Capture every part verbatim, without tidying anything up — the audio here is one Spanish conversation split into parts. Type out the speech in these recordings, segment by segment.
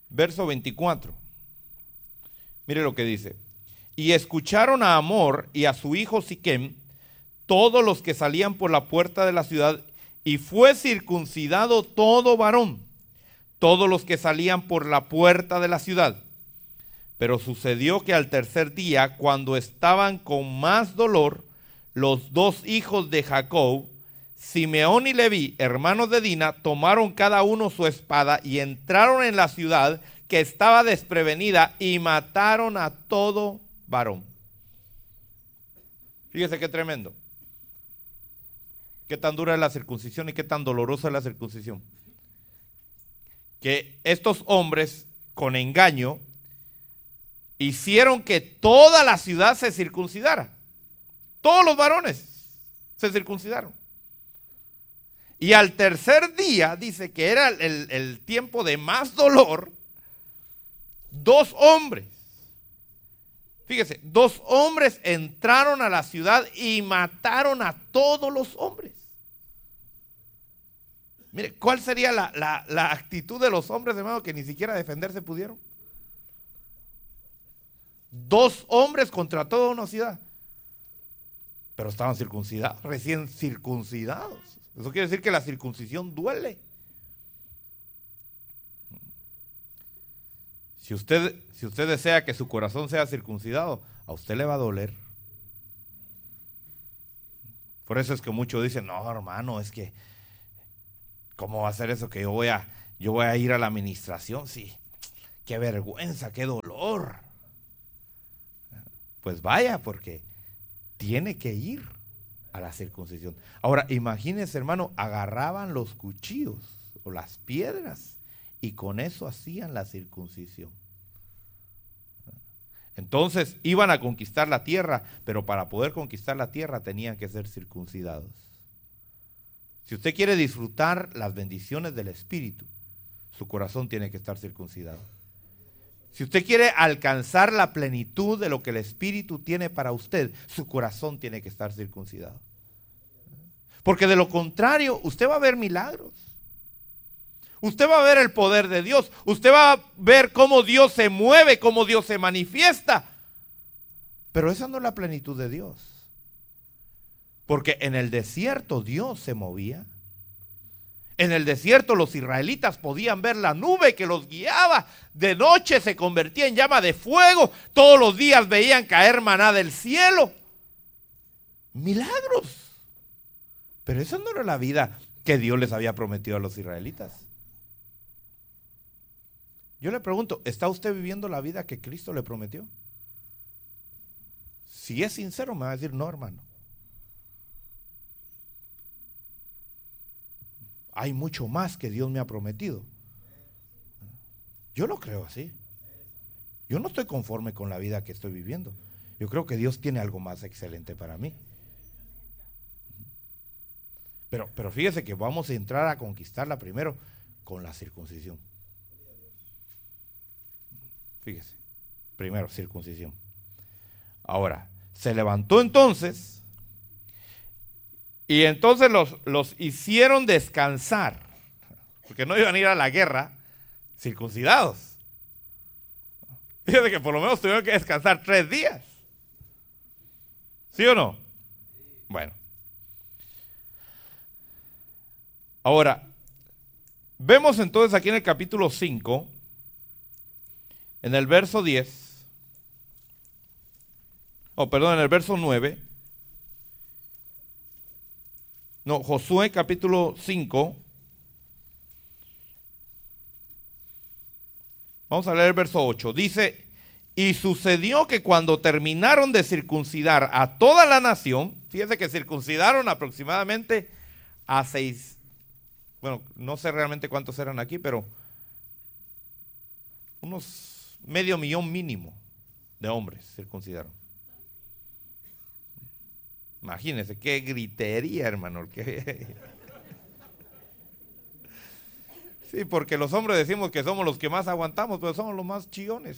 verso veinticuatro. Mire lo que dice. Y escucharon a Hamor y a su hijo Siquem, todos los que salían por la puerta de la ciudad, y fue circuncidado todo varón, todos los que salían por la puerta de la ciudad. Pero sucedió que al tercer día, cuando estaban con más dolor, los dos hijos de Jacob, Simeón y Leví, hermanos de Dina, tomaron cada uno su espada y entraron en la ciudad que estaba desprevenida y mataron a todo varón. Fíjese qué tremendo. Qué tan dura es la circuncisión y qué tan dolorosa es la circuncisión. Que estos hombres, con engaño, hicieron que toda la ciudad se circuncidara. Todos los varones se circuncidaron. Y al tercer día, dice que era el, el tiempo de más dolor, dos hombres, fíjese, dos hombres entraron a la ciudad y mataron a todos los hombres. Mire, ¿cuál sería la, la, la actitud de los hombres, hermano, que ni siquiera defenderse pudieron? Dos hombres contra toda una ciudad. Pero estaban circuncidados, recién circuncidados. Eso quiere decir que la circuncisión duele. Si usted, si usted desea que su corazón sea circuncidado, a usted le va a doler. Por eso es que muchos dicen, no, hermano, es que, ¿cómo va a ser eso que yo voy a, yo voy a ir a la administración? Sí, qué vergüenza, qué dolor. Pues vaya, porque tiene que ir a la circuncisión. Ahora, imagínense, hermano, agarraban los cuchillos o las piedras y con eso hacían la circuncisión. Entonces iban a conquistar la tierra, pero para poder conquistar la tierra tenían que ser circuncidados. Si usted quiere disfrutar las bendiciones del Espíritu, su corazón tiene que estar circuncidado. Si usted quiere alcanzar la plenitud de lo que el Espíritu tiene para usted, su corazón tiene que estar circuncidado. Porque de lo contrario, usted va a ver milagros. Usted va a ver el poder de Dios. Usted va a ver cómo Dios se mueve, cómo Dios se manifiesta. Pero esa no es la plenitud de Dios. Porque en el desierto Dios se movía. En el desierto los israelitas podían ver la nube que los guiaba. De noche se convertía en llama de fuego. Todos los días veían caer maná del cielo. Milagros. Pero esa no era la vida que Dios les había prometido a los israelitas. Yo le pregunto, ¿está usted viviendo la vida que Cristo le prometió? Si es sincero, me va a decir, no, hermano. Hay mucho más que Dios me ha prometido. Yo lo creo así. Yo no estoy conforme con la vida que estoy viviendo. Yo creo que Dios tiene algo más excelente para mí. Pero, pero fíjese que vamos a entrar a conquistarla primero con la circuncisión. Fíjese, primero circuncisión. Ahora, se levantó entonces y entonces los, los hicieron descansar, porque no iban a ir a la guerra circuncidados. Fíjese que por lo menos tuvieron que descansar tres días. ¿Sí o no? Bueno. Ahora, vemos entonces aquí en el capítulo cinco, en el verso diez, oh, perdón, en el verso nueve, no, Josué capítulo cinco, vamos a leer el verso ocho, dice, y sucedió que cuando terminaron de circuncidar a toda la nación, fíjense que circuncidaron aproximadamente a seis, bueno, no sé realmente cuántos eran aquí, pero unos medio millón mínimo de hombres circuncidaron. Imagínense qué gritería, hermano. Qué... Sí, porque los hombres decimos que somos los que más aguantamos, pero somos los más chillones.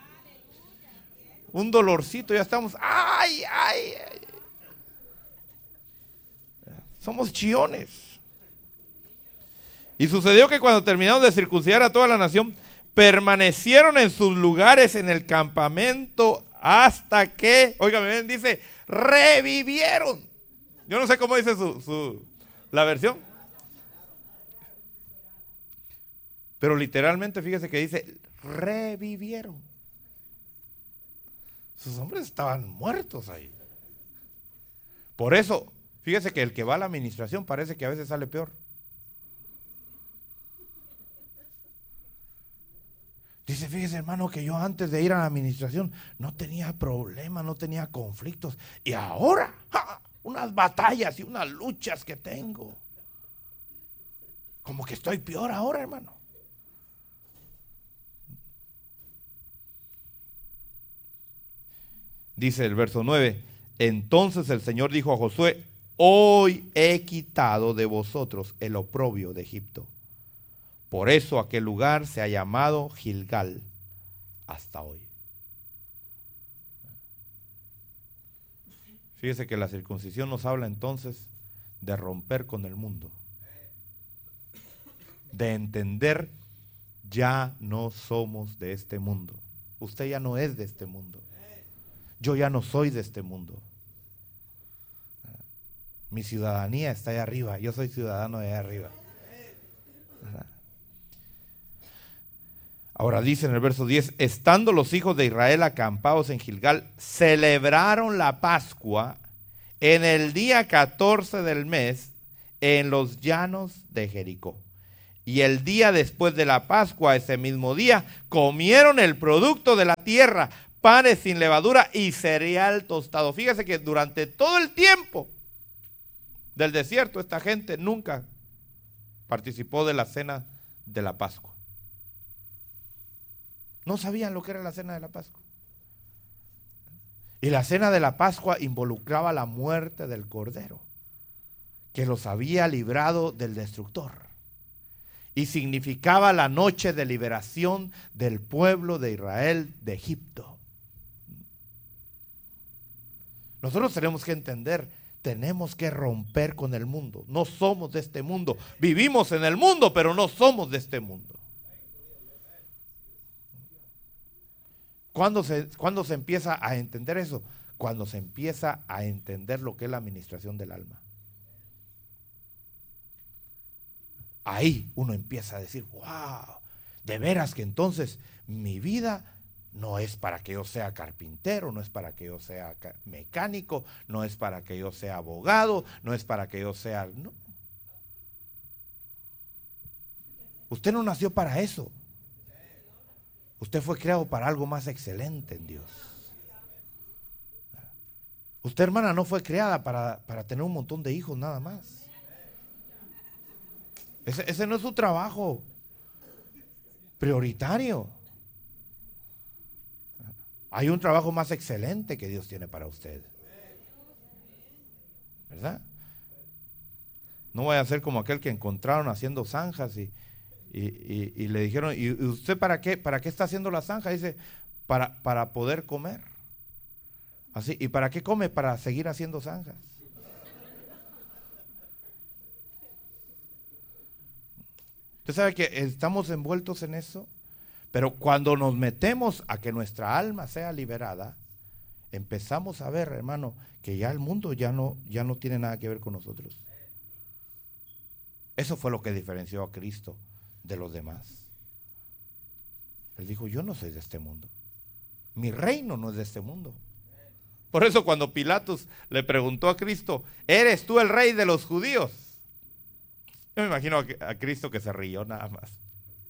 Un dolorcito, ya estamos. ¡Ay, ay, ay! Somos chillones. Y sucedió que cuando terminaron de circuncidar a toda la nación, permanecieron en sus lugares en el campamento hasta que, óigame bien, dice, revivieron. Yo no sé cómo dice su, su la versión. Pero literalmente fíjese que dice, revivieron. Sus hombres estaban muertos ahí. Por eso, fíjese que el que va a la administración parece que a veces sale peor. Dice, fíjese hermano, que yo antes de ir a la administración no tenía problemas, no tenía conflictos. Y ahora, ¡ja!, unas batallas y unas luchas que tengo. Como que estoy peor ahora, hermano. Dice el verso nueve, entonces el Señor dijo a Josué, hoy he quitado de vosotros el oprobio de Egipto. Por eso aquel lugar se ha llamado Gilgal hasta hoy. Fíjese que la circuncisión nos habla entonces de romper con el mundo. De entender, ya no somos de este mundo. Usted ya no es de este mundo. Yo ya no soy de este mundo. Mi ciudadanía está allá arriba. Yo soy ciudadano de allá arriba. Ahora dice en el verso diez, estando los hijos de Israel acampados en Gilgal, celebraron la Pascua en el día catorce del mes en los llanos de Jericó. Y el día después de la Pascua, ese mismo día, comieron el producto de la tierra, panes sin levadura y cereal tostado. Fíjese que durante todo el tiempo del desierto, esta gente nunca participó de la cena de la Pascua. No sabían lo que era la cena de la Pascua. Y la cena de la Pascua involucraba la muerte del Cordero, que los había librado del destructor. Y significaba la noche de liberación del pueblo de Israel de Egipto. Nosotros tenemos que entender, tenemos que romper con el mundo. No somos de este mundo. Vivimos en el mundo, pero no somos de este mundo. ¿Cuándo se, cuándo se empieza a entender eso? Cuando se empieza a entender lo que es la administración del alma. Ahí uno empieza a decir, wow, de veras que entonces mi vida no es para que yo sea carpintero, no es para que yo sea mecánico, no es para que yo sea abogado, no es para que yo sea... No. Usted no nació para eso. Usted fue creado para algo más excelente en Dios. Usted, hermana, no fue creada para, para tener un montón de hijos nada más. Ese, ese no es su trabajo prioritario. Hay un trabajo más excelente que Dios tiene para usted. ¿Verdad? No vaya a ser como aquel que encontraron haciendo zanjas y, y, y, y le dijeron, ¿y usted para qué? ¿Para qué está haciendo la zanja? Dice, para, para poder comer. Así, ¿y para qué come? Para seguir haciendo zanjas. Usted sabe que estamos envueltos en eso, pero cuando nos metemos a que nuestra alma sea liberada, empezamos a ver, hermano, que ya el mundo ya no, ya no tiene nada que ver con nosotros. Eso fue lo que diferenció a Cristo de los demás. Él dijo, yo no soy de este mundo. Mi reino no es de este mundo. Por eso cuando Pilatos le preguntó a Cristo, ¿eres tú el rey de los judíos? Yo me imagino a Cristo que se rió nada más.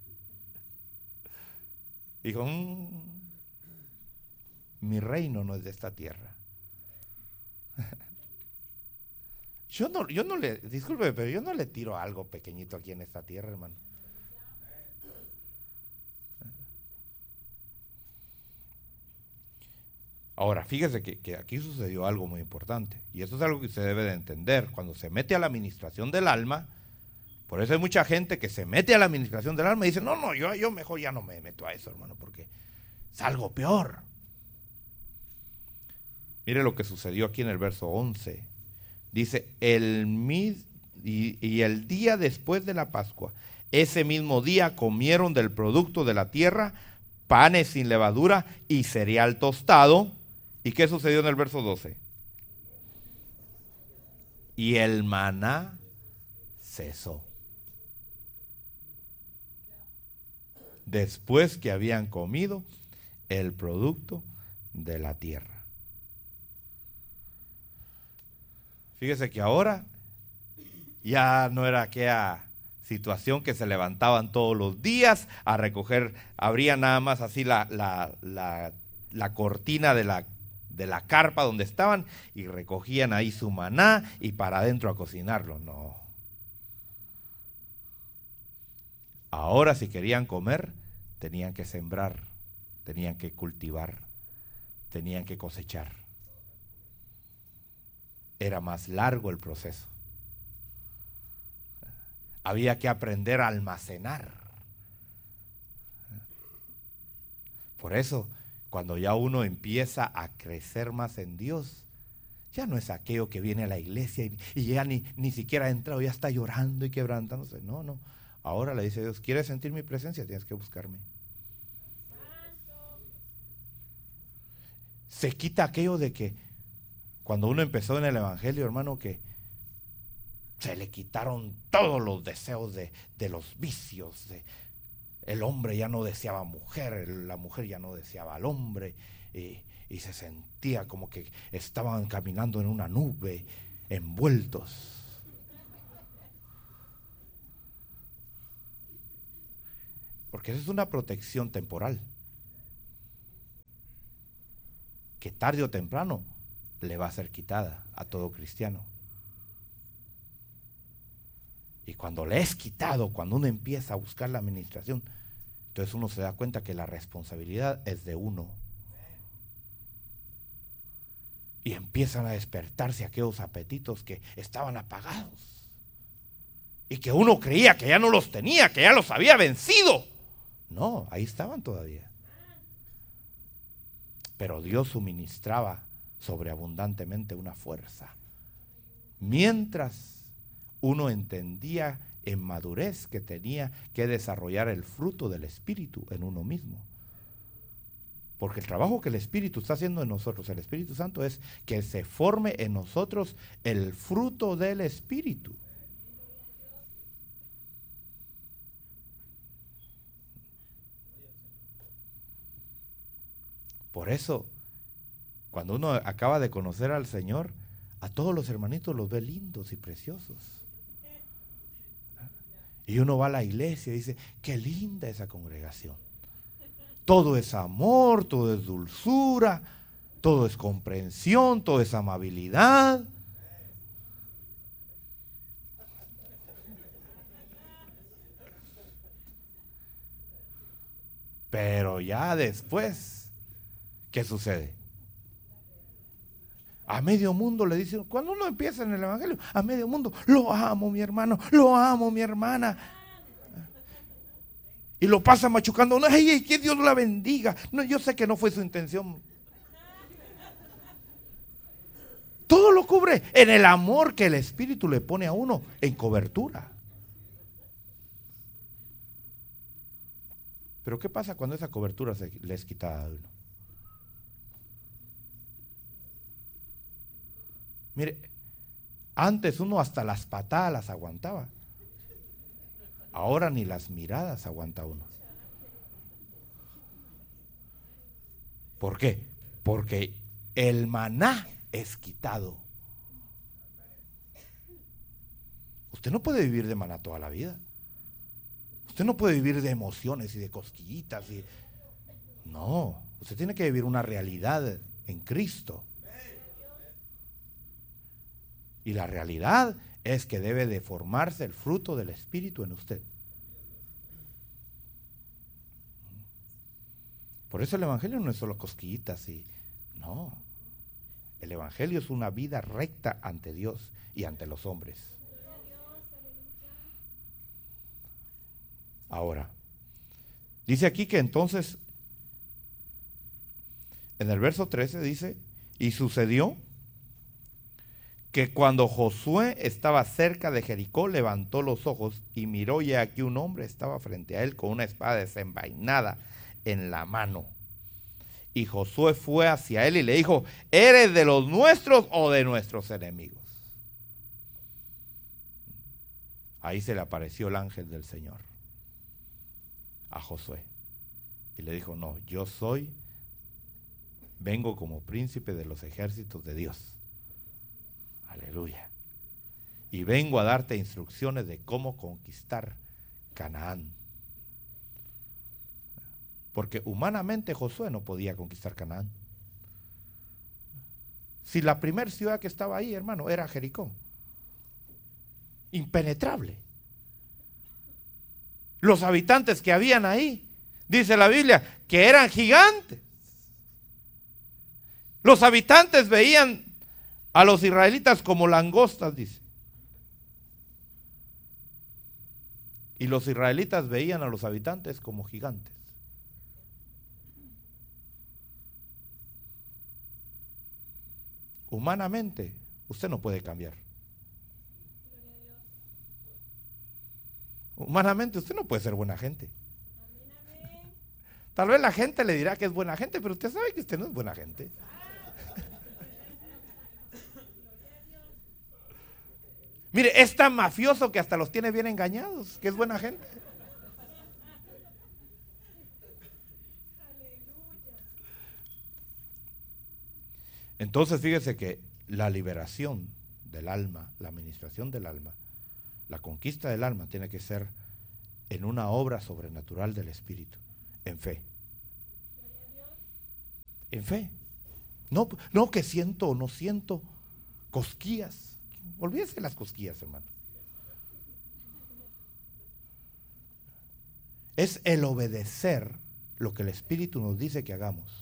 Dijo, mmm, mi reino no es de esta tierra. Yo no, yo no le, disculpe, pero yo no le tiro algo pequeñito aquí en esta tierra, hermano. Ahora, fíjese que, que aquí sucedió algo muy importante, y eso es algo que usted debe de entender. Cuando se mete a la administración del alma, por eso hay mucha gente que se mete a la administración del alma y dice, no, no, yo, yo mejor ya no me meto a eso, hermano, porque es algo peor. Mire lo que sucedió aquí en el verso once. Dice, el mis, y, y el día después de la Pascua, Ese mismo día comieron del producto de la tierra, panes sin levadura y cereal tostado. ¿Y qué sucedió en el verso doce? Y el maná cesó. Después que habían comido el producto de la tierra. Fíjese que ahora ya no era aquella situación que se levantaban todos los días a recoger, abrían nada más así la, la, la, la cortina de la, de la carpa donde estaban y recogían ahí su maná y para adentro a cocinarlo. No. Ahora si querían comer, tenían que sembrar, tenían que cultivar, tenían que cosechar. Era más largo el proceso. Había que aprender a almacenar. Por eso, cuando ya uno empieza a crecer más en Dios, ya no es aquello que viene a la iglesia y, y ya ni, ni siquiera ha entrado, ya está llorando y quebrantándose. No, no. Ahora le dice Dios, ¿quieres sentir mi presencia? Tienes que buscarme. Se quita aquello de que cuando uno empezó en el evangelio, hermano, que se le quitaron todos los deseos de, de los vicios. De, el hombre ya no deseaba mujer, la mujer ya no deseaba al hombre, y, y se sentía como que estaban caminando en una nube, envueltos. Porque eso es una protección temporal, que tarde o temprano le va a ser quitada a todo cristiano. Y cuando le es quitado, cuando uno empieza a buscar la administración, entonces uno se da cuenta que la responsabilidad es de uno. Y empiezan a despertarse aquellos apetitos que estaban apagados. Y que uno creía que ya no los tenía, que ya los había vencido. No, ahí estaban todavía. Pero Dios suministraba sobreabundantemente una fuerza. Mientras uno entendía en madurez que tenía que desarrollar el fruto del Espíritu en uno mismo. Porque el trabajo que el Espíritu está haciendo en nosotros, el Espíritu Santo, es que se forme en nosotros el fruto del Espíritu. Por eso, cuando uno acaba de conocer al Señor, a todos los hermanitos los ve lindos y preciosos. Y uno va a la iglesia y dice, qué linda esa congregación. Todo es amor, todo es dulzura, todo es comprensión, todo es amabilidad. Pero ya después, ¿qué sucede? A medio mundo le dicen, cuando uno empieza en el evangelio, a medio mundo, lo amo mi hermano, lo amo mi hermana. Y lo pasa machucando, no, ay, que Dios la bendiga. No, yo sé que no fue su intención. Todo lo cubre en el amor que el Espíritu le pone a uno en cobertura. Pero ¿qué pasa cuando esa cobertura se le es quitada a uno? Mire, antes uno hasta las patadas las aguantaba. Ahora ni las miradas aguanta uno. ¿Por qué? Porque el maná es quitado. Usted no puede vivir de maná toda la vida. Usted no puede vivir de emociones y de cosquillitas. Y... No, usted tiene que vivir una realidad en Cristo. Y la realidad es que debe de formarse el fruto del Espíritu en usted. Por eso el Evangelio no es solo cosquillitas y no. El Evangelio es una vida recta ante Dios y ante los hombres. Ahora, dice aquí que entonces, en el verso trece dice, y sucedió que cuando Josué estaba cerca de Jericó, levantó los ojos y miró, y aquí un hombre estaba frente a él con una espada desenvainada en la mano. Y Josué fue hacia él y le dijo: ¿eres de los nuestros o de nuestros enemigos? Ahí se le apareció el ángel del Señor a Josué y le dijo: no, yo soy, vengo como príncipe de los ejércitos de Dios. Aleluya. Y vengo a darte instrucciones de cómo conquistar Canaán. Porque humanamente Josué no podía conquistar Canaán. Si la primera ciudad que estaba ahí, hermano, era Jericó, impenetrable. Los habitantes que habían ahí, dice la Biblia, que eran gigantes. Los habitantes veían a los israelitas como langostas, dice. Y los israelitas veían a los habitantes como gigantes. Humanamente, usted no puede cambiar. Humanamente, usted no puede ser buena gente. Tal vez la gente le dirá que es buena gente, pero usted sabe que usted no es buena gente. Mire, es tan mafioso que hasta los tiene bien engañados, que es buena gente. Entonces fíjese que la liberación del alma, la administración del alma, la conquista del alma tiene que ser en una obra sobrenatural del Espíritu, en fe. En fe. No, no que siento o no siento cosquillas. Olvídese las cosquillas, hermano. Es el obedecer lo que el Espíritu nos dice que hagamos.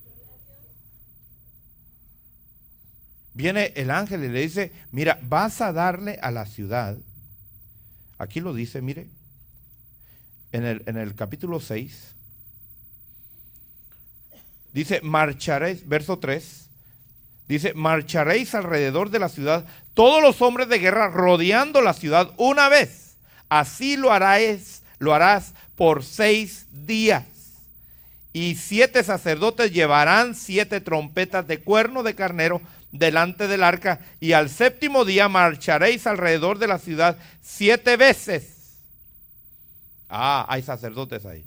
Viene el ángel y le dice: mira, vas a darle a la ciudad. Aquí lo dice, mire, en el, en el capítulo seis, dice: marcharéis, verso tres, dice: marcharéis alrededor de la ciudad, todos los hombres de guerra rodeando la ciudad una vez. Así lo harás, lo harás por seis días. Y siete sacerdotes llevarán siete trompetas de cuerno de carnero delante del arca, y al séptimo día marcharéis alrededor de la ciudad siete veces. Ah, hay sacerdotes ahí.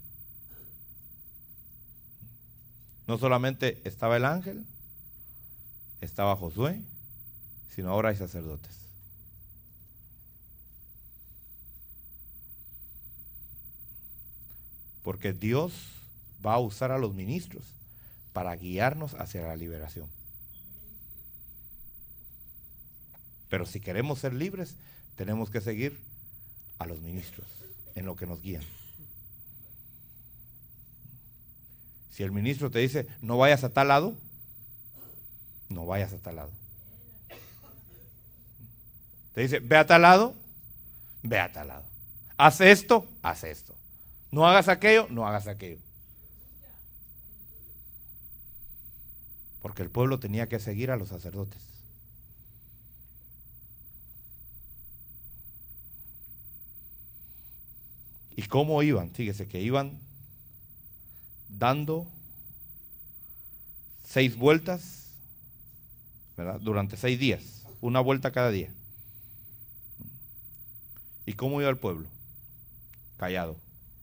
No solamente estaba el ángel, estaba Josué, sino ahora hay sacerdotes. Porque Dios va a usar a los ministros para guiarnos hacia la liberación. Pero si queremos ser libres, tenemos que seguir a los ministros en lo que nos guían. Si el ministro te dice: no vayas a tal lado, no vayas a tal lado. Te dice: ve a tal lado, ve a tal lado. Haz esto, haz esto. No hagas aquello, no hagas aquello. Porque el pueblo tenía que seguir a los sacerdotes. ¿Y cómo iban? Fíjese que iban dando seis vueltas, ¿verdad? Durante seis días, una vuelta cada día. ¿Y cómo iba el pueblo? Callado.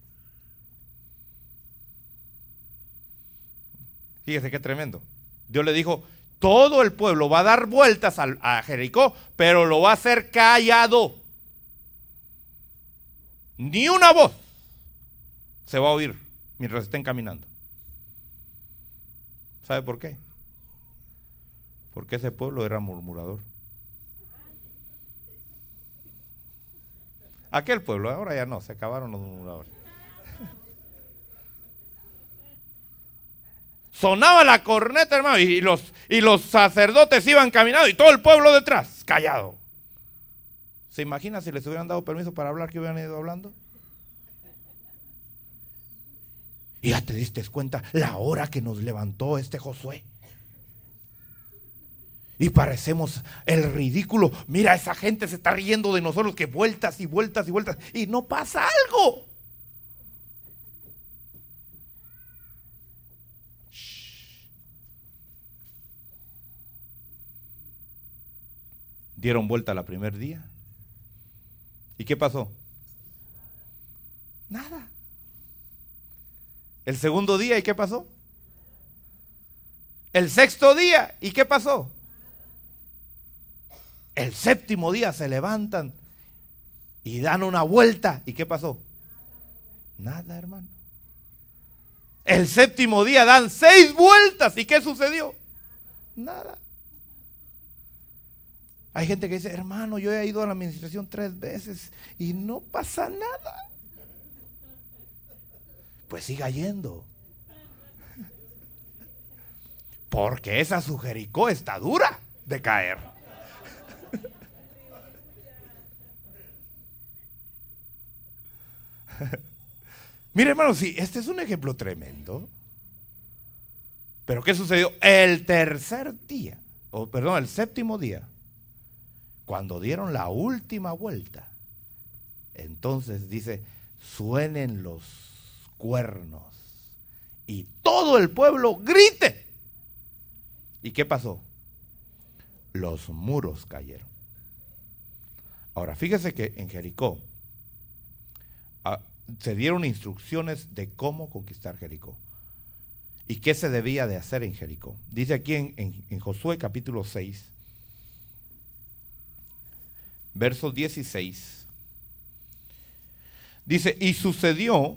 Fíjese qué tremendo. Dios le dijo: todo el pueblo va a dar vueltas a, a Jericó, pero lo va a hacer callado. Ni una voz se va a oír mientras estén caminando. ¿Sabe por qué? Porque ese pueblo era murmurador. Aquel pueblo, ahora ya no, se acabaron los murmuradores. Sonaba la corneta, hermano, y los, y los sacerdotes iban caminando y todo el pueblo detrás, callado. ¿Se imagina si les hubieran dado permiso para hablar, que hubieran ido hablando? Y ya te diste cuenta la hora que nos levantó este Josué. Y parecemos el ridículo. Mira, esa gente se está riendo de nosotros, que vueltas y vueltas y vueltas. Y no pasa algo. Shh. Dieron vuelta la primer día. ¿Y qué pasó? Nada. El segundo día, ¿y qué pasó? El sexto día, ¿y qué pasó? El séptimo día se levantan y dan una vuelta. ¿Y qué pasó? Nada, hermano. El séptimo día dan seis vueltas. ¿Y qué sucedió? Nada. Hay gente que dice, hermano, yo he ido a la administración tres veces y no pasa nada. Pues siga yendo. Porque esa su Jericó está dura de caer. Mire, hermano, sí, este es un ejemplo tremendo. Pero ¿qué sucedió? El tercer día, o perdón, el séptimo día, cuando dieron la última vuelta, entonces dice, suenen los cuernos y todo el pueblo grite. ¿Y qué pasó? Los muros cayeron. Ahora, fíjese que en Jericó ah, se dieron instrucciones de cómo conquistar Jericó y qué se debía de hacer en Jericó. Dice aquí en, en, en Josué capítulo seis, verso dieciséis, dice, y sucedió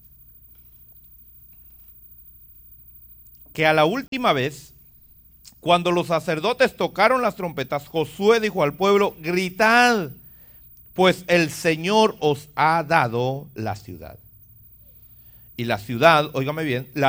que a la última vez, cuando los sacerdotes tocaron las trompetas, Josué dijo al pueblo, gritad, pues el Señor os ha dado la ciudad. Y la ciudad, óigame bien, la